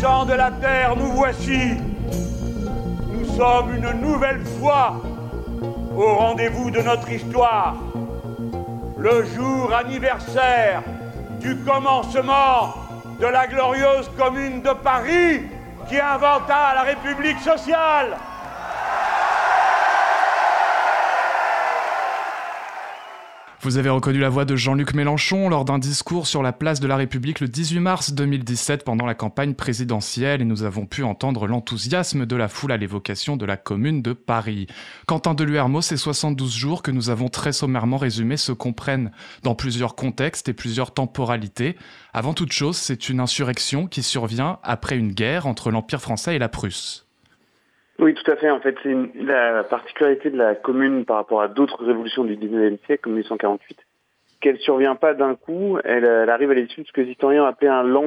habitants de la terre, nous voici. Nous sommes une nouvelle fois au rendez-vous de notre histoire. Le jour anniversaire du commencement de la glorieuse Commune de Paris qui inventa la République sociale. Vous avez reconnu la voix de Jean-Luc Mélenchon lors d'un discours sur la place de la République le 18 mars 2017 pendant la campagne présidentielle et nous avons pu entendre l'enthousiasme de la foule à l'évocation de la Commune de Paris. Quentin Deluermo, ces 72 jours que nous avons très sommairement résumés se comprennent dans plusieurs contextes et plusieurs temporalités. Avant toute chose, c'est une insurrection qui survient après une guerre entre l'Empire français et la Prusse. Oui, tout à fait. En fait, c'est la particularité de la Commune par rapport à d'autres révolutions du 19e siècle, comme 1848, qu'elle survient pas d'un coup, elle arrive à l'issue de ce que les historiens appelaient un lent